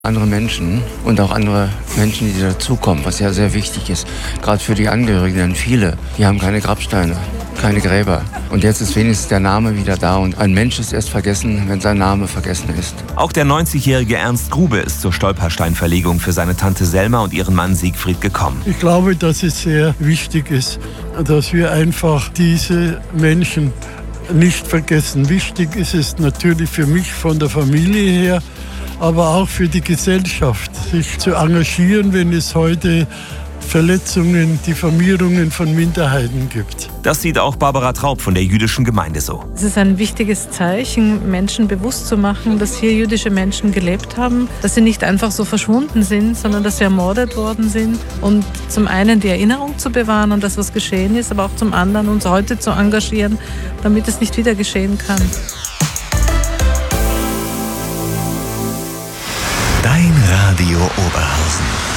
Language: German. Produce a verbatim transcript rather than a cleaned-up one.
Andere Menschen und auch andere Menschen, die dazukommen, was ja sehr wichtig ist. Gerade für die Angehörigen, denn viele, die haben keine Grabsteine, keine Gräber. Und jetzt ist wenigstens der Name wieder da und ein Mensch ist erst vergessen, wenn sein Name vergessen ist. Auch der neunzigjährige Ernst Grube ist zur Stolpersteinverlegung für seine Tante Selma und ihren Mann Siegfried gekommen. Ich glaube, dass es sehr wichtig ist, dass wir einfach diese Menschen nicht vergessen. Wichtig ist es natürlich für mich von der Familie her, aber auch für die Gesellschaft, sich zu engagieren, wenn es heute Verletzungen, Diffamierungen von Minderheiten gibt. Das sieht auch Barbara Traub von der jüdischen Gemeinde so. Es ist ein wichtiges Zeichen, Menschen bewusst zu machen, dass hier jüdische Menschen gelebt haben, dass sie nicht einfach so verschwunden sind, sondern dass sie ermordet worden sind. Und zum einen die Erinnerung zu bewahren an das, was geschehen ist, aber auch zum anderen uns heute zu engagieren, damit es nicht wieder geschehen kann. Dein Radio Oberhausen.